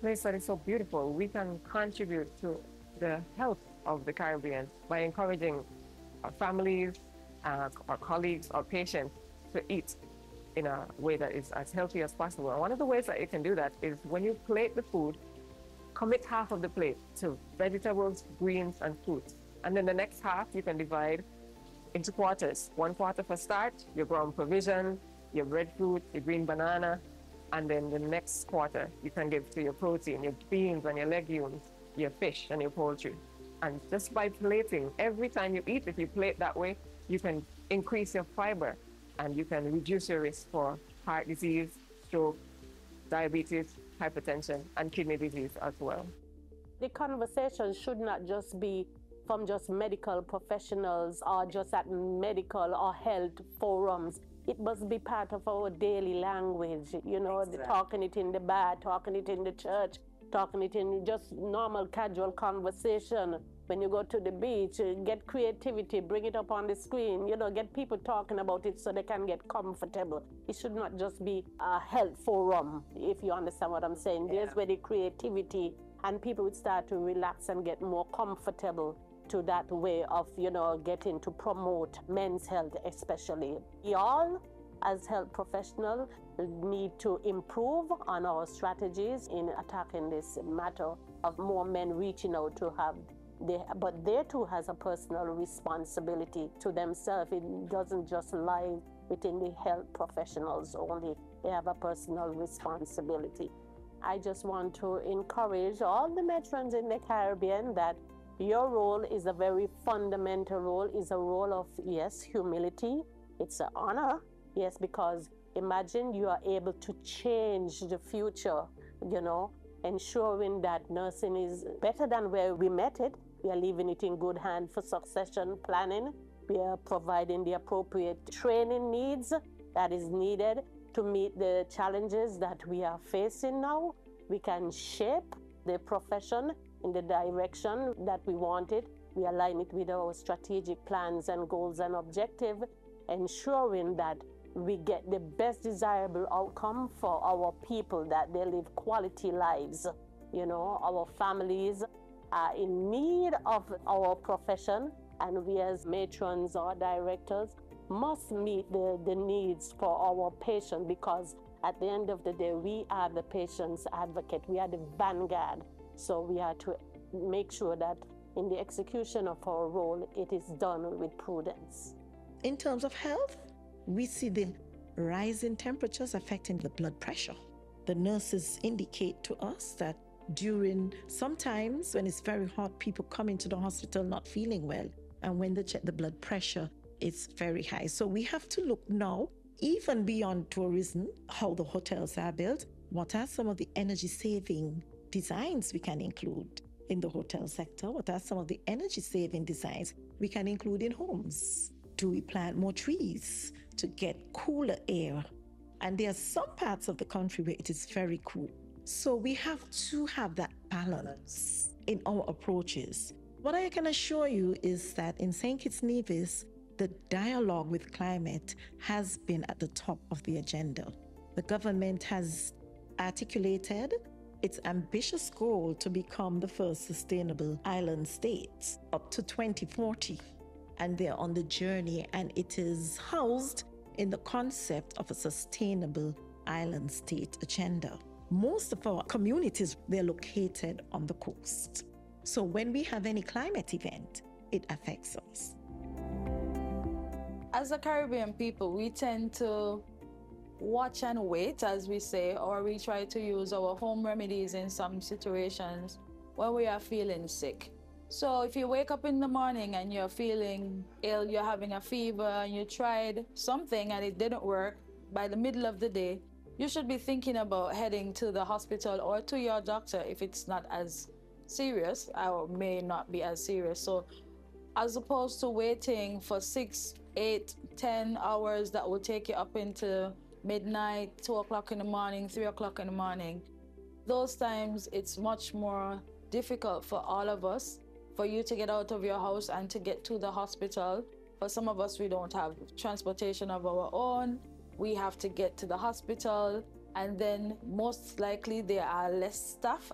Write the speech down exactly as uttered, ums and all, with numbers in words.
place that is so beautiful, we can contribute to the health of the Caribbean by encouraging our families, uh, our colleagues, our patients to eat in a way that is as healthy as possible. And one of the ways that you can do that is when you plate the food, commit half of the plate to vegetables, greens, and fruits. And then the next half you can divide into quarters. One quarter for starch, your ground provision, your breadfruit, your green banana, and then the next quarter you can give to your protein, your beans and your legumes, your fish and your poultry. And just by plating, every time you eat, if you plate that way, you can increase your fiber and you can reduce your risk for heart disease, stroke, diabetes, hypertension, and kidney disease as well. The conversation should not just be from just medical professionals or just at medical or health forums. It must be part of our daily language, you know, exactly. the, talking it in the bar, talking it in the church, talking it in just normal casual conversation. When you go to the beach, get creativity, bring it up on the screen, you know, get people talking about it so they can get comfortable. It should not just be a health forum, if you understand what I'm saying. Yeah. There's where the creativity and people would start to relax and get more comfortable to that way of, you know, getting to promote men's health especially. We all, as health professionals, need to improve on our strategies in attacking this matter of more men reaching out to have They, but they too has a personal responsibility to themselves. It doesn't just lie within the health professionals only. They have a personal responsibility. I just want to encourage all the veterans in the Caribbean that your role is a very fundamental role, is a role of, yes, humility. It's an honor, yes, because imagine you are able to change the future, you know, ensuring that nursing is better than where we met it. We are leaving it in good hands for succession planning. We are providing the appropriate training needs that is needed to meet the challenges that we are facing now. We can shape the profession in the direction that we want it. We align it with our strategic plans and goals and objectives, ensuring that we get the best desirable outcome for our people, that they live quality lives. You know, our families are in need of our profession, and we as matrons or directors must meet the, the needs for our patient, because at the end of the day, we are the patient's advocate. We are the vanguard. So we are to make sure that in the execution of our role, it is done with prudence. In terms of health, we see the rise in temperatures affecting the blood pressure. The nurses indicate to us that during, sometimes when it's very hot, people come into the hospital not feeling well. And when they check the blood pressure, it's very high. So we have to look now, even beyond tourism, how the hotels are built. What are some of the energy saving designs we can include in the hotel sector? What are some of the energy saving designs we can include in homes? Do we plant more trees to get cooler air? And there are some parts of the country where it is very cool. So we have to have that balance in our approaches. What I can assure you is that in Saint Kitts Nevis, the dialogue with climate has been at the top of the agenda. The government has articulated its ambitious goal to become the first sustainable island state up to twenty forty. And they're on the journey, and it is housed in the concept of a sustainable island state agenda. Most of our communities, they're located on the coast. So when we have any climate event, it affects us. As a Caribbean people, we tend to watch and wait, as we say, or we try to use our home remedies in some situations when we are feeling sick. So if you wake up in the morning and you're feeling ill, you're having a fever, and you tried something and it didn't work, by the middle of the day, you should be thinking about heading to the hospital or to your doctor if it's not as serious, or may not be as serious. So as opposed to waiting for six, eight, ten hours that will take you up into midnight, two o'clock in the morning, three o'clock in the morning, those times it's much more difficult for all of us, for you to get out of your house and to get to the hospital. For some of us, we don't have transportation of our own. We have to get to the hospital, and then most likely there are less staff